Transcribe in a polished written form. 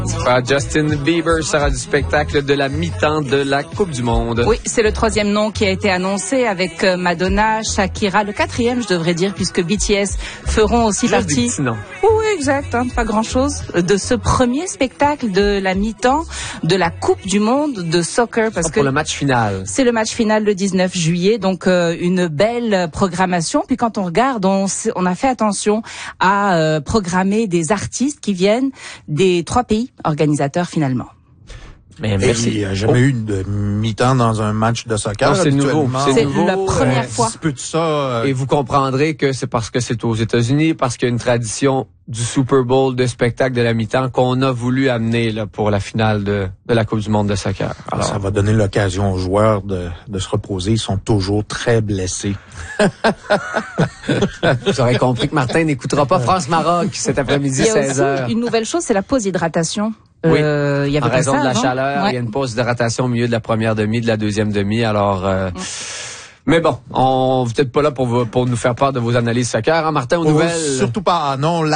Justin Bieber sera du spectacle de la mi-temps de la Coupe du Monde. Oui, c'est le 3e nom qui a été annoncé avec Madonna, Shakira, le 4e, je devrais dire, puisque BTS feront aussi Juste partie. des petits noms. Oui, exact, pas grand-chose de ce premier spectacle de la mi-temps de la Coupe du Monde de soccer, parce que pour le match final. c'est le match final le 19 juillet, donc une belle programmation. Puis quand on regarde, on a fait attention à programmer des artistes qui viennent des 3 pays organisateurs finalement. Mais merci. Il n'y a jamais eu de mi-temps dans un match de soccer. Non, c'est nouveau. C'est la première fois. Un petit peu de ça. Et vous comprendrez que c'est parce que c'est aux États-Unis, parce qu'il y a une tradition du Super Bowl de spectacle de la mi-temps qu'on a voulu amener là, pour la finale de la Coupe du Monde de soccer. Alors, ça va donner l'occasion aux joueurs de se reposer. Ils sont toujours très blessés. vous aurez compris que Martin n'écoutera pas France-Maroc cet après-midi, Il y a 16h. aussi une nouvelle chose, c'est la pause hydratation. Oui, il y avait en raison de la chaleur, ouais. il y a une pause d'hydratation au milieu de la première demi, de la deuxième demi. Alors, mais bon, vous n'êtes pas là pour nous faire part de vos analyses soccer, hein, Martin, aux nouvelles. Surtout pas, non.